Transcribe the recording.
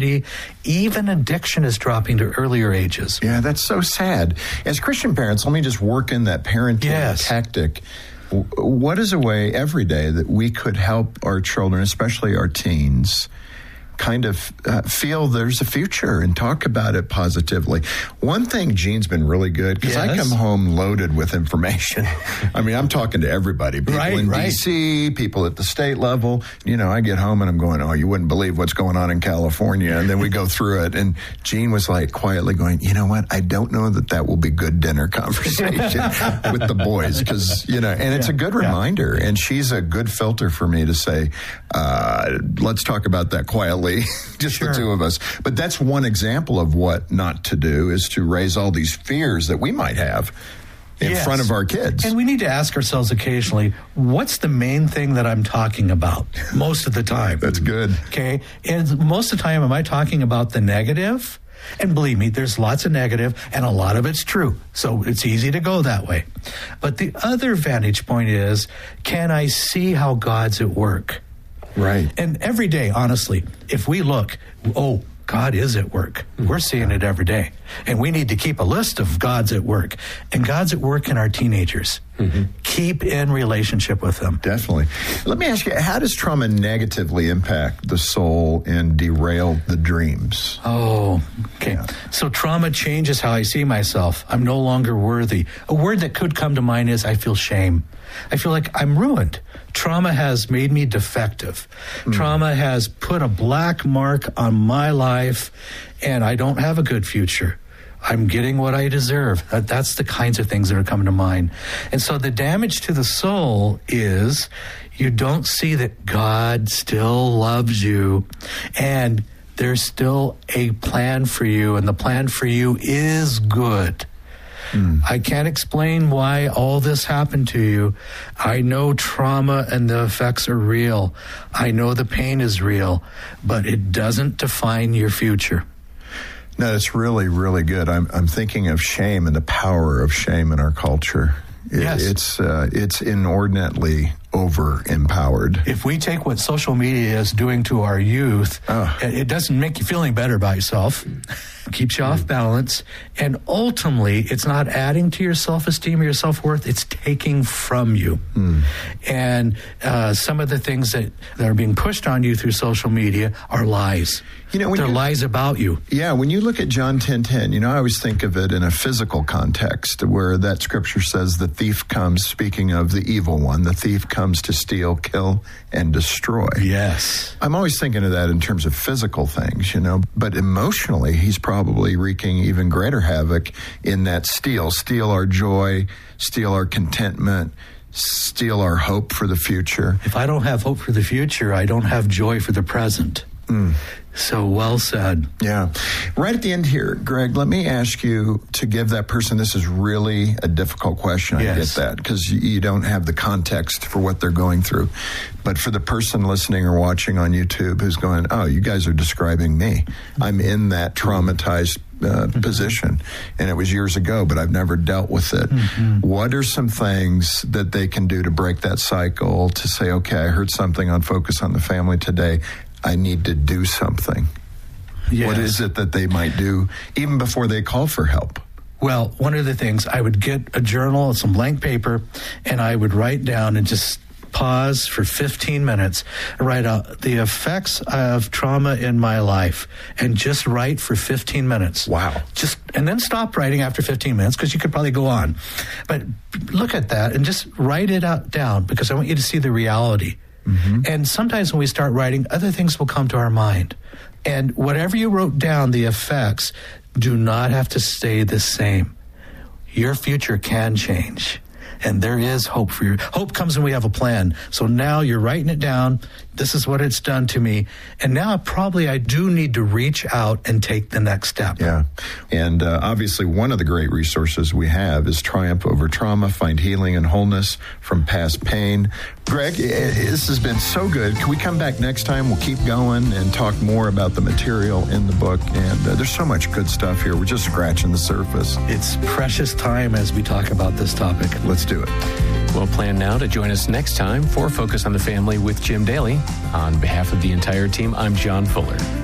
anxiety, even addiction is dropping to earlier ages. Yeah, that's so sad. As Christian parents, let me just work in that parenting tactic. What is a way every day that we could help our children, especially our teens, kind of feel there's a future and talk about it positively? One thing, Gene's been really good, because I come home loaded with information. I mean, I'm talking to everybody, people in D.C., people at the state level. You know, I get home and I'm going, oh, you wouldn't believe what's going on in California. And then we go through it. And Gene was like quietly going, you know what? I don't know that will be good dinner conversation with the boys, because, you know, and it's a good reminder. And she's a good filter for me to say, let's talk about that quietly. Just the two of us. But that's one example of what not to do, is to raise all these fears that we might have in front of our kids. And we need to ask ourselves occasionally, what's the main thing that I'm talking about most of the time? That's good. Okay. And most of the time, am I talking about the negative? And believe me, there's lots of negative, and a lot of it's true. So it's easy to go that way. But the other vantage point is, can I see how God's at work? Right. And every day, honestly, if we look, God is at work. We're seeing it every day. And we need to keep a list of God's at work. And God's at work in our teenagers. Keep in relationship with them. Definitely. Let me ask you, how does trauma negatively impact the soul and derail the dreams? Oh, okay. Yeah. So trauma changes how I see myself. I'm no longer worthy. A word that could come to mind is I feel shame. I feel like I'm ruined. Trauma has made me defective. Trauma has put a black mark on my life, and I don't have a good future. I'm getting what I deserve. That's the kinds of things that are coming to mind. And so the damage to the soul is you don't see that God still loves you, and there's still a plan for you, and the plan for you is good. I can't explain why all this happened to you. I know trauma and the effects are real. I know the pain is real, but it doesn't define your future. No, it's really, really good. I'm thinking of shame and the power of shame in our culture. It's inordinately over-empowered. If we take what social media is doing to our youth, it doesn't make you feel any better about yourself. Keeps you off balance. And ultimately, it's not adding to your self-esteem or your self-worth. It's taking from you. And some of the things that are being pushed on you through social media are lies. You know, they're lies about you. Yeah, when you look at John 10:10, I always think of it in a physical context, where that scripture says the thief comes, speaking of the evil one, the thief comes to steal, kill, and destroy. Yes. I'm always thinking of that in terms of physical things, but emotionally, he's probably wreaking even greater havoc in that steal our joy, steal our contentment, steal our hope for the future. If I don't have hope for the future, I don't have joy for the present. So well said. Yeah. Right at the end here, Greg, let me ask you to give that person, this is really a difficult question. I get that, because you don't have the context for what they're going through. But for the person listening or watching on YouTube who's going, oh, you guys are describing me. I'm in that traumatized position. And it was years ago, but I've never dealt with it. What are some things that they can do to break that cycle, to say, okay, I heard something on Focus on the Family today. I need to do something. What is it that they might do even before they call for help? Well, one of the things, I would get a journal and some blank paper, and I would write down and just pause for 15 minutes, write out the effects of trauma in my life, and just write for 15 minutes. Wow. And then stop writing after 15 minutes, because you could probably go on. But look at that and just write it down, because I want you to see the reality. And sometimes when we start writing, other things will come to our mind. And whatever you wrote down, the effects do not have to stay the same. Your future can change. And there is hope for you. Hope comes when we have a plan. So now you're writing it down. This is what it's done to me. And now probably I do need to reach out and take the next step. Yeah. And obviously one of the great resources we have is Triumph Over Trauma, Find Healing and Wholeness from Past Pain. Greg, this has been so good. Can we come back next time? We'll keep going and talk more about the material in the book. And there's so much good stuff here. We're just scratching the surface. It's precious time as we talk about this topic. Let's do it. Well, plan now to join us next time for Focus on the Family with Jim Daly. On behalf of the entire team, I'm John Fuller.